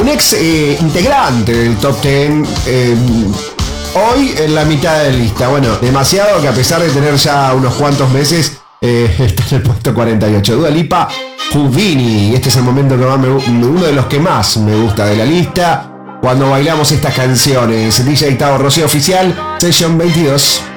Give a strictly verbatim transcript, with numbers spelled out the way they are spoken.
un ex eh, integrante del top diez, eh, hoy en la mitad de la lista. Bueno, demasiado que a pesar de tener ya unos cuantos meses, eh, está en el puesto cuarenta y ocho. Dua Lipa, Houdini. Y este es el momento que más me, uno de los que más me gusta de la lista, cuando bailamos estas canciones. D J Tavo Rocío Oficial, Session veintidós.